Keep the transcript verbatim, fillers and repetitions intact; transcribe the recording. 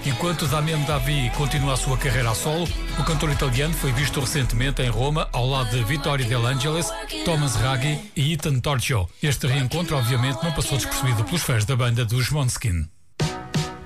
Enquanto Damien Davi continua a sua carreira a solo, o cantor italiano foi visto recentemente em Roma ao lado de Vittorio De Angelis, Thomas Raggi e Ethan Torchio. Este reencontro obviamente não passou despercebido pelos fãs da banda dos Måneskin.